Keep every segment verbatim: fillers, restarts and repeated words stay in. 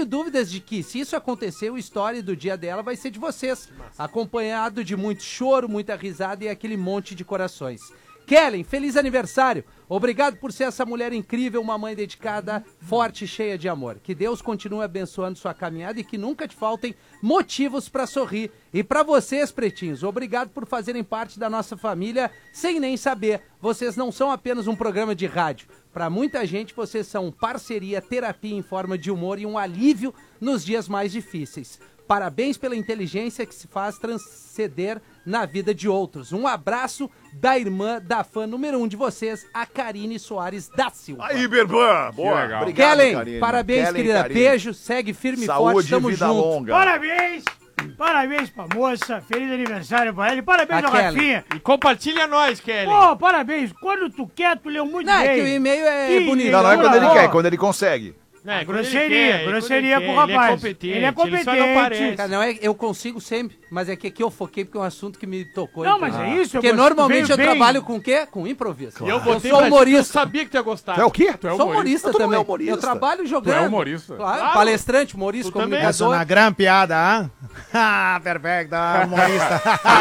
tenho dúvidas de que, se isso acontecer, o story do dia dela vai ser de vocês, acompanhado de muito choro, muita risada e aquele monte de corações. Kellen, feliz aniversário. Obrigado por ser essa mulher incrível, uma mãe dedicada, forte e cheia de amor. Que Deus continue abençoando sua caminhada e que nunca te faltem motivos pra sorrir. E pra vocês, pretinhos, obrigado por fazerem parte da nossa família sem nem saber. Vocês não são apenas um programa de rádio. Pra muita gente, vocês são parceria, terapia em forma de humor e um alívio nos dias mais difíceis. Parabéns pela inteligência que se faz transcender na vida de outros. Um abraço da irmã da fã número um de vocês, a Karine Soares da Silva. Aí, Berbã, boa. legal. Obrigado, Kellen, Karine. parabéns, Kellen, querida. Karine. Beijo, segue firme e forte, Saúde e tamo vida junto. longa. Parabéns! Parabéns pra moça, feliz aniversário pra ele, parabéns A ao Kelly. Rafinha. E compartilha nós, Kelly. Pô, parabéns, quando tu quer, tu leu muito Não, bem. é que o e-mail é Que bonito. Não, não é quando ele Boa. quer, é quando ele consegue. É, quando ele grosseria, quer, grosseria quando ele com o quer, rapaz. Ele é competente, Ele é ele só não competente. parece. Cara, não é, eu consigo sempre, mas é que aqui eu foquei porque é um assunto que me tocou. Não, então. mas é isso. Porque eu normalmente eu veio bem. trabalho com o quê? Com improviso. E eu Eu botei sou pra ti, eu humorista. sabia que tu ia gostar. Tu é o quê? Tu é Sou humorista Tu não é também. humorista. Eu trabalho jogando. Tu é humorista. Claro, Claro. palestrante, humorista, Tu também. comunicador. Essa é uma grande piada, ah? Ah, perfeito, humorista.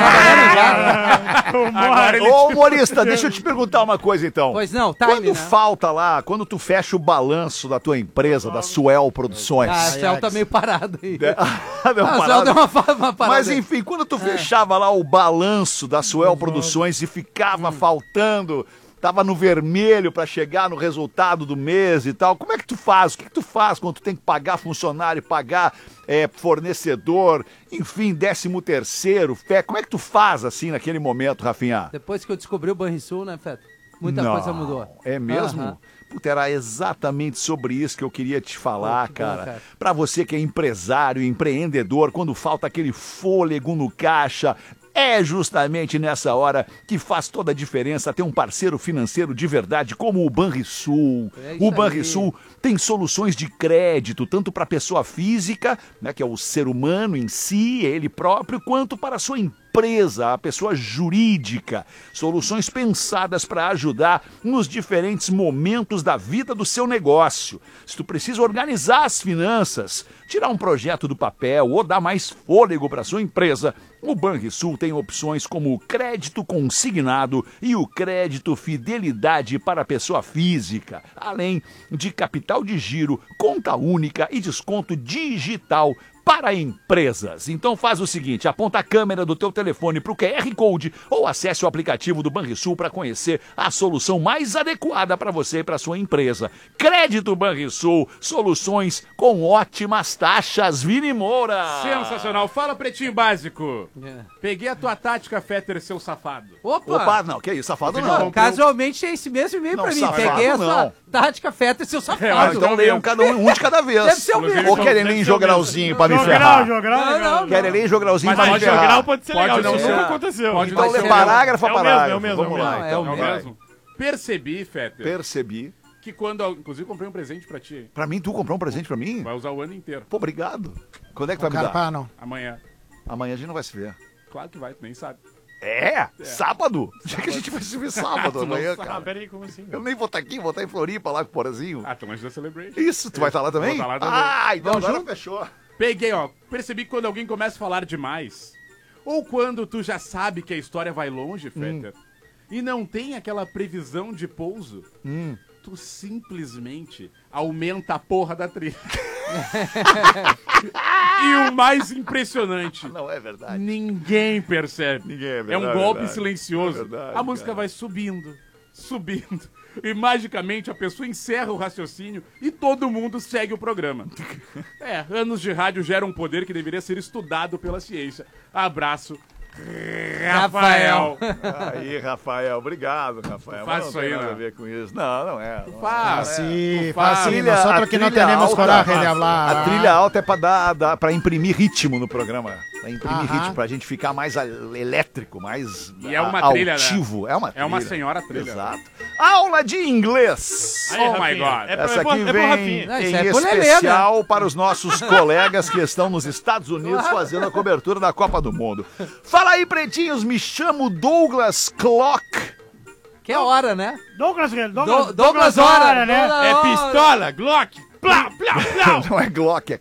Agora ele... Ô, humorista, deixa eu te perguntar uma coisa, então. Pois não, time, Quando né? falta lá, quando tu fecha o balanço da tua empresa, da Suel Produções... Ah, o Céu tá meio parado aí. Deu Ah, o uma Céu deu parada. uma, uma parada. Mas aí. enfim, quando tu fechava lá o balanço da Suel Produções e ficava faltando, tava no vermelho pra chegar no resultado do mês e tal, como é que tu faz? O que, que tu faz quando tu tem que pagar funcionário, pagar é, fornecedor, enfim, décimo terceiro, fé? Como é que tu faz assim naquele momento, Rafinha? Depois que eu descobri o Banrisul, né, Feto? Muita Não, coisa mudou. É mesmo? Aham. Puta, era exatamente sobre isso que eu queria te falar, Pô, que bom, cara. cara. Pra você que é empresário, empreendedor, quando falta aquele fôlego no caixa, é justamente nessa hora que faz toda a diferença ter um parceiro financeiro de verdade como o Banrisul. É isso O Banrisul tem soluções de crédito, tanto para a pessoa física, né, que é o ser humano em si, ele próprio, quanto para a sua empresa, a pessoa jurídica. Soluções pensadas para ajudar nos diferentes momentos da vida do seu negócio. Se tu precisa organizar as finanças, tirar um projeto do papel ou dar mais fôlego para sua empresa, o Banrisul tem opções como o crédito consignado e o crédito fidelidade para a pessoa física, além de capital de giro, conta única e desconto digital para empresas. Então faz o seguinte, aponta a câmera do teu telefone para o Q R Code ou acesse o aplicativo do Banrisul para conhecer a solução mais adequada para você e para sua empresa. Crédito Banrisul, soluções com ótimas taxas. Vini Moura. Sensacional. Fala, Pretinho Básico. É. Peguei a tua tática, Fetter, seu safado. Opa! Opa, não, que isso, safado Você não. comprou- Casualmente é esse mesmo e-mail Não, pra mim. safado Peguei a não. sua tática feta e seu Ah, safado. então leiam cada um, um de cada vez. Deve ser o mesmo. Ou querem ler em jogralzinho pra me Jogral, ferrar? jogral, Não, jogral. não, Querem ler em jogralzinho Mas pra me pode ferrar? jogral pode ser Pode legal, não isso ser. nunca aconteceu. Pode Então não lê ser. parágrafo a É o mesmo, parágrafo. é o mesmo, Vamos é o lá, mesmo. então. É o vai. mesmo. Percebi, Fetter, Percebi. que quando... Inclusive, comprei um presente pra ti. Pra mim, tu comprou um presente pra mim? Vai usar o ano inteiro. Pô, obrigado. Quando é que tu vai me dar? Carpá, não. Amanhã. Amanhã a gente não vai se ver. Claro que vai, tu nem sabe. É? Sábado? Já que a gente vai se ver sábado Tu não amanhã, sabe. Ah, cara. peraí, como assim? Eu nem vou estar aqui, vou estar em Floripa lá com o Porazinho. Ah, então antes da Celebration. Isso, tu vai estar lá também? Vou estar lá também. Ah, então Vamos agora junto? fechou. Peguei, ó. Percebi que quando alguém começa a falar demais, ou quando tu já sabe que a história vai longe, Fetter, e não tem aquela previsão de pouso, tu simplesmente aumenta a porra da trilha. E o mais impressionante, Não é verdade. ninguém percebe. Ninguém é É verdade, um golpe verdade. silencioso. É verdade, a música cara. vai subindo, subindo. E magicamente a pessoa encerra o raciocínio e todo mundo segue o programa. É, anos de rádio geram um poder que deveria ser estudado pela ciência. Abraço, Rafael. Aí, Rafael, obrigado, Rafael. Faz Mas isso não tem aí, nada né? a ver com isso. Não, não é. Não Faz. é. Sí, tu faz. fácil. Trilha- Nosotros a que no trilha tenemos alta, coraje de a- hablar. A trilha alta é pra, dar, dar, pra imprimir ritmo no programa. Pra imprimir Aham. ritmo, pra gente ficar mais a- elétrico, mais E é uma a- trilha, né? altivo. É uma trilha. É uma senhora trilha. Exato. Aula de inglês. Aí, Oh my Rafinha, God. É, pra, Essa é, pro, aqui é pro vem Rafinha. Não, isso em é pro Lelê, especial para os nossos colegas que estão nos Estados Unidos fazendo a cobertura da Copa do Mundo. Fala aí, pretinhos, me chamo Douglas Clock. Que é hora, né? Douglas, Douglas, Do- Douglas Hora, né? Douglas- É pistola, Glock, plá, plá, plá. Não é Glock, é